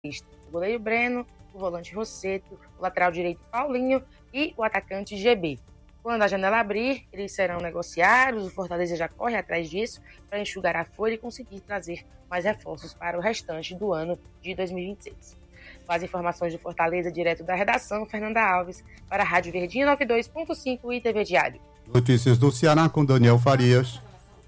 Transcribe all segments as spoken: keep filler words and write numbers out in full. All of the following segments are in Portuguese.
O goleiro Breno, o volante Rosseto, o lateral direito Paulinho e o atacante G B. Quando a janela abrir, eles serão negociados, o Fortaleza já corre atrás disso para enxugar a folha e conseguir trazer mais reforços para o restante do ano de dois mil e vinte e seis. Com as informações do Fortaleza, direto da redação, Fernanda Alves, para a Rádio Verdinha noventa e dois ponto cinco e T V Diário. Notícias do Ceará com Daniel Farias.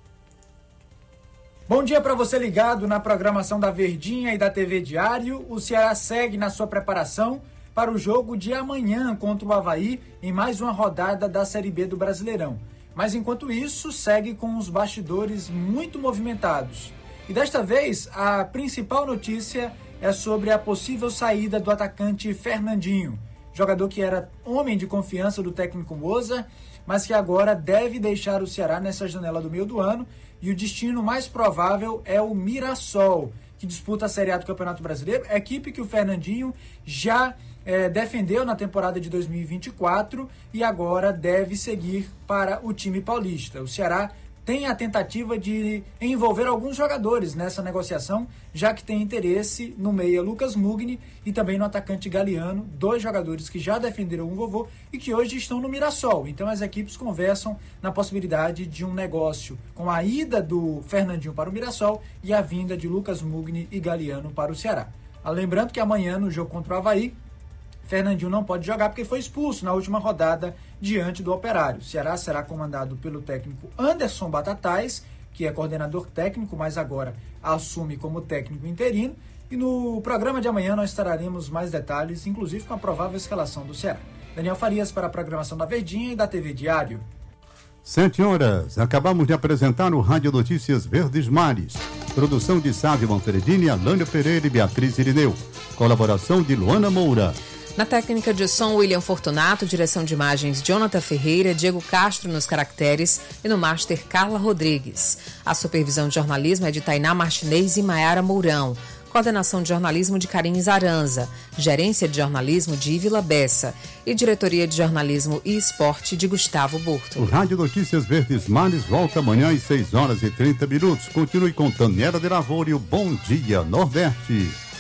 Bom dia para você ligado na programação da Verdinha e da T V Diário. O Ceará segue na sua preparação para o jogo de amanhã contra o Avaí em mais uma rodada da Série B do Brasileirão. Mas enquanto isso, segue com os bastidores muito movimentados. E desta vez, a principal notícia é sobre a possível saída do atacante Fernandinho, jogador que era homem de confiança do técnico Moza, mas que agora deve deixar o Ceará nessa janela do meio do ano, e o destino mais provável é o Mirassol, que disputa a Série A do Campeonato Brasileiro, equipe que o Fernandinho já é, defendeu na temporada de dois mil e vinte e quatro e agora deve seguir para o time paulista. O Ceará tem a tentativa de envolver alguns jogadores nessa negociação, já que tem interesse no meia Lucas Mugni e também no atacante Galeano, dois jogadores que já defenderam o vovô e que hoje estão no Mirassol. Então as equipes conversam na possibilidade de um negócio com a ida do Fernandinho para o Mirassol e a vinda de Lucas Mugni e Galeano para o Ceará. Lembrando que amanhã, no jogo contra o Avaí, Fernandinho não pode jogar porque foi expulso na última rodada diante do Operário. O Ceará será comandado pelo técnico Anderson Batatais, que é coordenador técnico, mas agora assume como técnico interino. E no programa de amanhã nós traremos mais detalhes, inclusive com a provável escalação do Ceará. Daniel Farias para a programação da Verdinha e da T V Diário. Sete horas, acabamos de apresentar o Rádio Notícias Verdes Mares. Produção de Sávio Manfredini, Alânia Pereira e Beatriz Irineu. Colaboração de Luana Moura. Na técnica de som, William Fortunato, direção de imagens, Jonathan Ferreira, Diego Castro nos caracteres e no master, Carla Rodrigues. A supervisão de jornalismo é de Tainá Martinez e Maiara Mourão. Coordenação de jornalismo de Karine Zaranza. Gerência de jornalismo de Ívila Bessa. E diretoria de jornalismo e esporte de Gustavo Burto. O Rádio Notícias Verdes Mares volta amanhã às seis horas e trinta minutos. Continue com Daniela de Lavoura e o Bom Dia Nordeste.